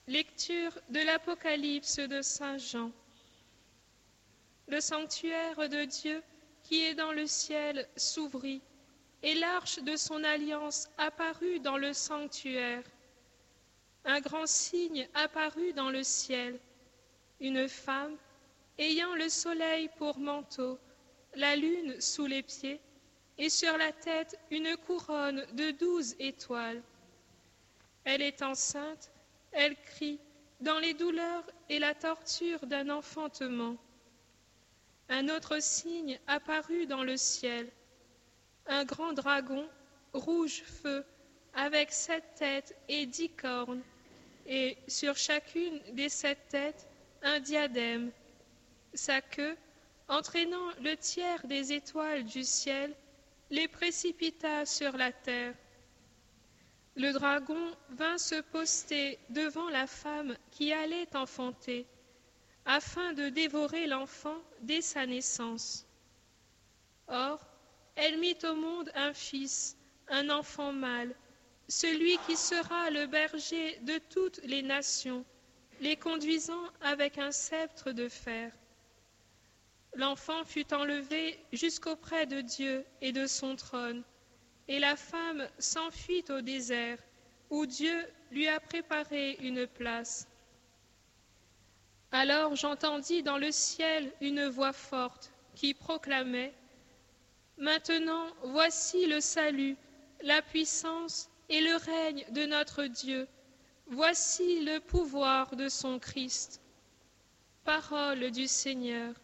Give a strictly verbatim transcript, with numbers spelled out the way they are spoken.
Lecture de l'Apocalypse de Saint Jean. Le sanctuaire de Dieu qui est dans le ciel s'ouvrit, et l'arche de son alliance apparut dans le sanctuaire. Un grand signe apparut dans le ciel, une femme ayant le soleil pour manteau, la lune sous les pieds, et sur la tête une couronne de douze étoiles. Elle est enceinte, elle crie dans les douleurs et la torture d'un enfantement. Un autre signe apparut dans le ciel, un grand dragon, rouge feu, avec sept têtes et dix cornes, et sur chacune des sept têtes un diadème. Sa queue, entraînant le tiers des étoiles du ciel, les précipita sur la terre. Le dragon vint se poster devant la femme qui allait enfanter, afin de dévorer l'enfant dès sa naissance. Or, elle mit au monde un fils, un enfant mâle, celui qui sera le berger de toutes les nations, les conduisant avec un sceptre de fer. L'enfant fut enlevé jusqu'auprès de Dieu et de son trône, et la femme s'enfuit au désert, où Dieu lui a préparé une place. Alors j'entendis dans le ciel une voix forte qui proclamait « Maintenant voici le salut, la puissance et le règne de notre Dieu, voici le pouvoir de son Christ. » Parole du Seigneur.